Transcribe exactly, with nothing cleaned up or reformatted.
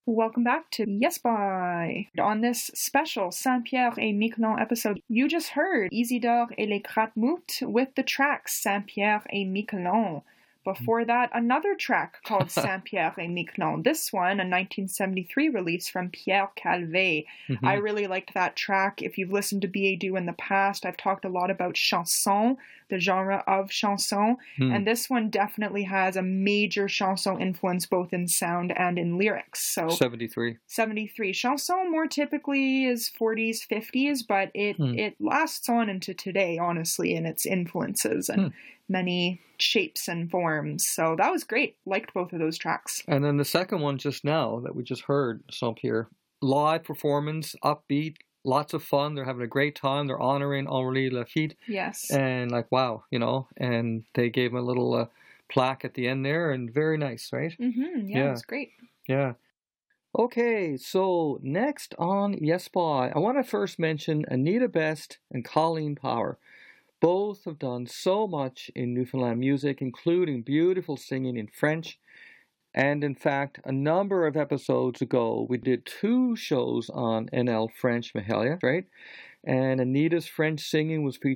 Welcome back to Yes Bye. On this special Saint-Pierre et Miquelon episode, you just heard Isidore et les Gratte-Moutes with the track Saint-Pierre et Miquelon. Before that, another track called Saint-Pierre et Miquelon. This one, a nineteen seventy-three release from Pierre Calvé. Mm-hmm. I really liked that track. If you've listened to B A D in the past, I've talked a lot about chanson, the genre of chanson, mm. and this one definitely has a major chanson influence both in sound and in lyrics. So seventy-three. seventy-three. Chanson more typically is forties, fifties, but it, mm. it lasts on into today, honestly, in its influences and mm. many shapes and forms. So that was great. Liked both of those tracks. And then the second one just now that we just heard, Saint-Pierre, live performance, upbeat, lots of fun. They're having a great time. They're honoring Henri Laffitte. Yes. And like, wow, you know, and they gave him a little uh, plaque at the end there, and very nice, right? Mm-hmm. Yeah, yeah. It was great. Yeah. Okay, so next on Yes Bye, I want to first mention Anita Best and Colleen Power. Both have done so much in Newfoundland music, including beautiful singing in French. And in fact, a number of episodes ago, we did two shows on N L French Mahalia, right? And Anita's French singing was featured